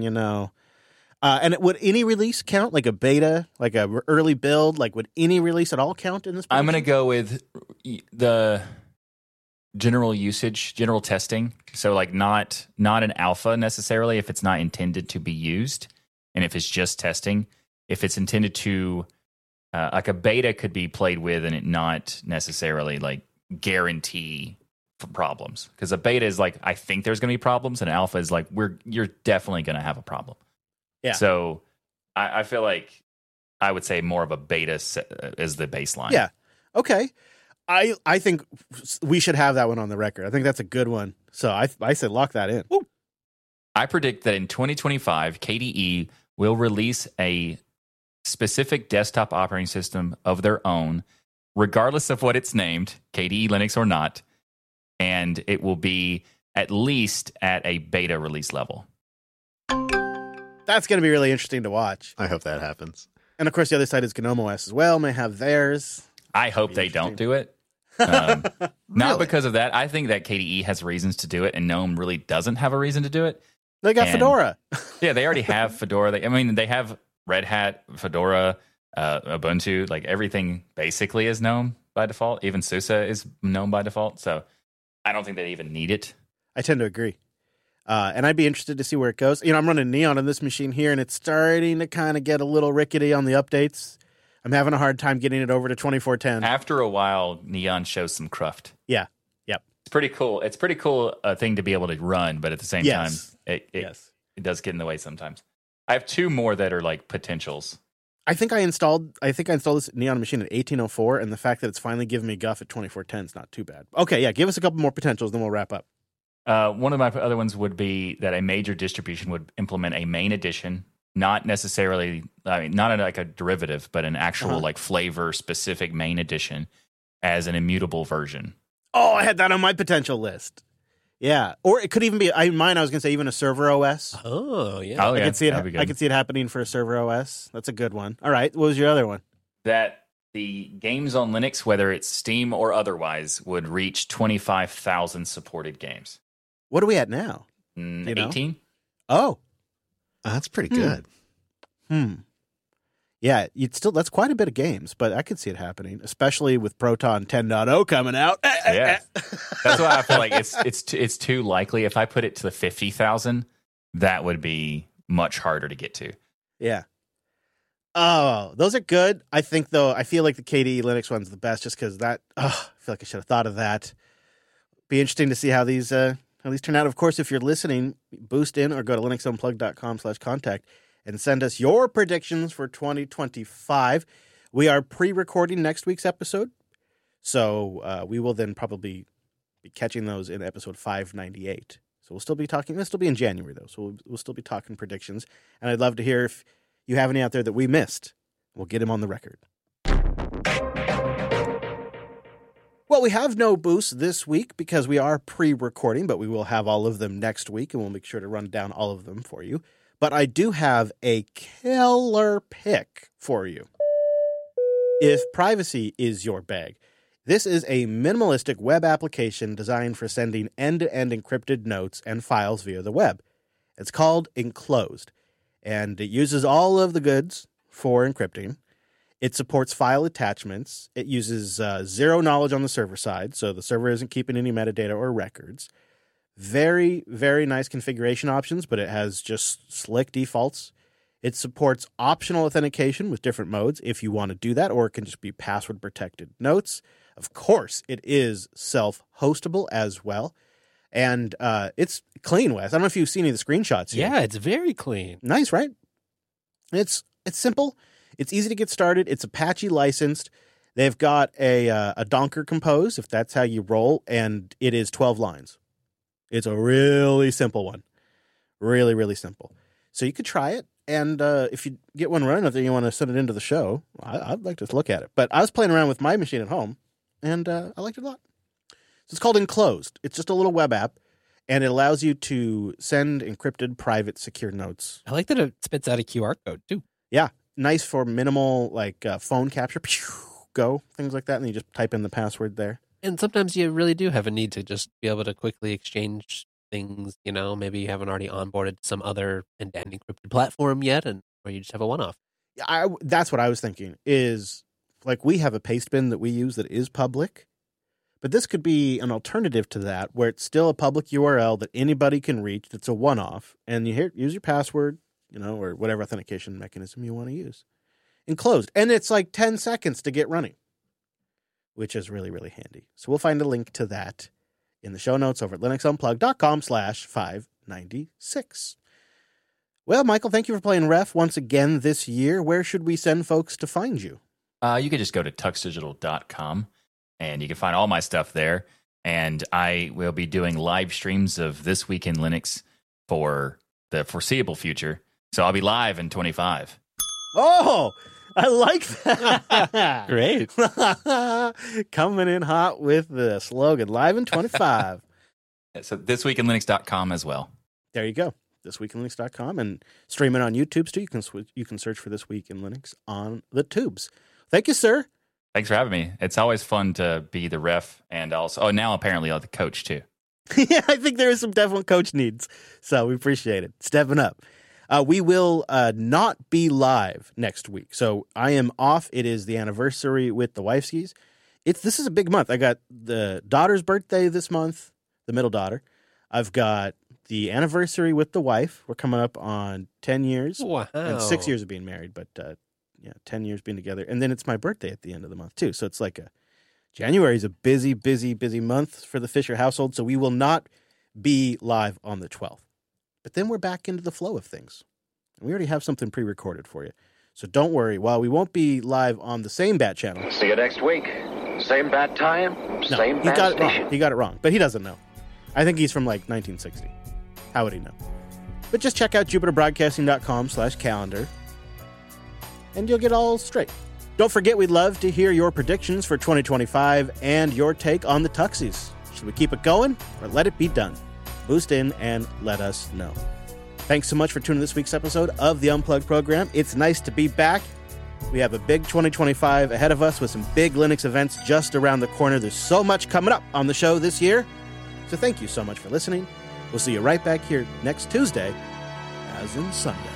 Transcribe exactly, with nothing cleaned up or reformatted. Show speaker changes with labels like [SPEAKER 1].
[SPEAKER 1] you know. Uh, and it, would any release count, like a beta, like a r- early build? Like, would any release at all count in this?
[SPEAKER 2] I'm going to go with the general usage, general testing. So, like, not not an alpha necessarily if it's not intended to be used, and if it's just testing. If it's intended to, uh, like a beta could be played with, and it not necessarily like guarantee for problems. Because a beta is like, I think there's going to be problems, and alpha is like, we're you're definitely going to have a problem.
[SPEAKER 1] Yeah.
[SPEAKER 2] So I, I feel like I would say more of a beta as the baseline.
[SPEAKER 1] Yeah. Okay. I I think we should have that one on the record. I think that's a good one. So I I said lock that in. Woo.
[SPEAKER 2] I predict that in twenty twenty-five, K D E will release a specific desktop operating system of their own, regardless of what it's named, K D E Linux or not, and it will be at least at a beta release level.
[SPEAKER 1] That's going to be really interesting to watch.
[SPEAKER 3] I hope that happens.
[SPEAKER 1] And of course, the other side is GNOME O S as well. May have theirs.
[SPEAKER 2] I hope they don't do it. Um,
[SPEAKER 1] really?
[SPEAKER 2] Not because of that. I think that K D E has reasons to do it, and GNOME really doesn't have a reason to do it.
[SPEAKER 1] They got
[SPEAKER 2] And,
[SPEAKER 1] Fedora.
[SPEAKER 2] Yeah, they already have Fedora. They, I mean, they have Red Hat, Fedora, uh, Ubuntu. Like everything basically is GNOME by default. Even SUSE is GNOME by default. So I don't think they even need it.
[SPEAKER 1] I tend to agree. Uh, and I'd be interested to see where it goes. You know, I'm running Neon on this machine here, and it's starting to kind of get a little rickety on the updates. I'm having a hard time getting it over to twenty-four ten.
[SPEAKER 2] After a while, Neon shows some cruft.
[SPEAKER 1] Yeah. Yep.
[SPEAKER 2] It's pretty cool. It's pretty cool uh, thing to be able to run, but at the same
[SPEAKER 1] Yes.
[SPEAKER 2] time, it it,
[SPEAKER 1] yes.
[SPEAKER 2] it does get in the way sometimes. I have two more that are like potentials.
[SPEAKER 1] I think I installed. I think I installed this Neon machine at eighteen oh four, and the fact that it's finally giving me guff at twenty-four ten is not too bad. Okay, yeah, give us a couple more potentials, then we'll wrap up.
[SPEAKER 2] Uh, one of my other ones would be that a major distribution would implement a main edition, not necessarily, I mean, not like a derivative, but an actual
[SPEAKER 1] Uh-huh.
[SPEAKER 2] like flavor specific main edition as an immutable version.
[SPEAKER 1] Oh, I had that on my potential list. Yeah, or it could even be. I mine. I was going to say even a server O S.
[SPEAKER 3] Oh, yeah.
[SPEAKER 2] Oh
[SPEAKER 1] I
[SPEAKER 2] yeah,
[SPEAKER 1] could see it.
[SPEAKER 2] that'd be good.
[SPEAKER 1] I could see it happening for a server O S. That's a good one. All right, what was your other one?
[SPEAKER 2] That the games on Linux, whether it's Steam or otherwise, would reach twenty-five thousand supported games.
[SPEAKER 1] What are we at now?
[SPEAKER 2] Mm,
[SPEAKER 1] You know?
[SPEAKER 2] eighteen?
[SPEAKER 1] Oh,
[SPEAKER 3] Oh, that's pretty
[SPEAKER 1] Hmm.
[SPEAKER 3] good.
[SPEAKER 1] hmm. Yeah, you'd still. That's quite a bit of games, but I could see it happening, especially with Proton ten point oh coming out.
[SPEAKER 2] Yeah. That's why I feel like it's it's too, it's too likely. If I put it to the fifty thousand, that would be much harder to get to.
[SPEAKER 1] Yeah. Oh, those are good. I think, though, I feel like the K D E Linux one's the best just because that, oh, I feel like I should have thought of that. Be interesting to see how these uh, how these turn out. Of course, if you're listening, boost in or go to linuxunplugged.com slash contact and send us your predictions for twenty twenty-five. We are pre-recording next week's episode, so uh, we will then probably be catching those in episode five ninety-eight. So we'll still be talking, this will be in January, though, so we'll, we'll still be talking predictions. And I'd love to hear if you have any out there that we missed. We'll get him on the record. Well, we have no boost this week because we are pre-recording, but we will have all of them next week, and we'll make sure to run down all of them for you. But I do have a killer pick for you. If privacy is your bag, this is a minimalistic web application designed for sending end-to-end encrypted notes and files via the web. It's called Enclosed, and it uses all of the goods for encrypting. It supports file attachments. It uses uh, zero knowledge on the server side, so the server isn't keeping any metadata or records. Very, very nice configuration options, but it has just slick defaults. It supports optional authentication with different modes if you want to do that, or it can just be password-protected notes. Of course, it is self-hostable as well. And uh, it's clean, Wes. I don't know if you've seen any of the screenshots here.
[SPEAKER 4] Yeah, it's very clean.
[SPEAKER 1] Nice, right? It's it's simple. It's easy to get started. It's Apache licensed. They've got a uh, a Docker Compose, if that's how you roll, and it is twelve lines. It's a really simple one. Really, really simple. So you could try it, and uh, if you get one running, if you want to send it into the show, I, I'd like to look at it. But I was playing around with my machine at home, and uh, I liked it a lot. So it's called Enclosed. It's just a little web app, and it allows you to send encrypted, private, secure notes.
[SPEAKER 4] I like that it spits out a Q R code, too.
[SPEAKER 1] Yeah, nice for minimal, like, uh, phone capture, pew, go, things like that, and you just type in the password there.
[SPEAKER 4] And sometimes you really do have a need to just be able to quickly exchange things, you know, maybe you haven't already onboarded some other end-to-end encrypted platform yet, and or you just have a one-off.
[SPEAKER 1] I, that's what I was thinking is, like, we have a paste bin that we use that is public, but this could be an alternative to that where it's still a public U R L that anybody can reach that's a one-off, and you here, use your password, you know, or whatever authentication mechanism you want to use. Enclosed. And it's like ten seconds to get running, which is really, really handy. So we'll find a link to that in the show notes over at linuxunplugged.com slash 596. Well, Michael, thank you for playing Ref once again this year. Where should we send folks to find you?
[SPEAKER 2] Uh, you could just go to tux digital dot com, and you can find all my stuff there. And I will be doing live streams of This Week in Linux for the foreseeable future. So I'll be live in twenty-five.
[SPEAKER 1] Oh, I like that.
[SPEAKER 4] Great.
[SPEAKER 1] Coming in hot with the slogan, live in twenty-five.
[SPEAKER 2] So this week in linux dot com as well.
[SPEAKER 1] There you go. this week in linux dot com, and stream it on YouTube too. You can sw- you can search for This Week in Linux on the tubes. Thank you, sir.
[SPEAKER 2] Thanks for having me. It's always fun to be the ref and also, oh, now apparently I'll the coach too.
[SPEAKER 1] Yeah, I think there is some definite coach needs, so we appreciate it. Stepping up. Uh, we will uh, not be live next week, so I am off. It is the anniversary with the Wifeskis. It's this is a big month. I got the daughter's birthday this month, the middle daughter. I've got the anniversary with the wife. We're coming up on ten years.
[SPEAKER 4] Wow.
[SPEAKER 1] And six years of being married, but uh, yeah, ten years being together. And then it's my birthday at the end of the month, too. So it's like a January is a busy, busy, busy month for the Fisher household. So we will not be live on the twelfth. But then we're back into the flow of things. We already have something pre-recorded for you. So don't worry. While we won't be live on the same bat channel.
[SPEAKER 5] See you next week. Same bat time,
[SPEAKER 1] No,
[SPEAKER 5] same
[SPEAKER 1] he
[SPEAKER 5] bat
[SPEAKER 1] got it
[SPEAKER 5] station.
[SPEAKER 1] wrong. He got it wrong. But he doesn't know. I think he's from like nineteen sixty. How would he know? But just check out jupiter broadcasting dot com slash calendar and you'll get all straight. Don't forget, we'd love to hear your predictions for twenty twenty-five and your take on the Tuxies. Should we keep it going or let it be done? Boost in and let us know. Thanks so much for tuning in this week's episode of the Unplugged program. It's nice to be back. We have a big twenty twenty-five ahead of us with some big Linux events just around the corner. There's so much coming up on the show this year. So thank you so much for listening. We'll see you right back here next Tuesday, as in Sunday.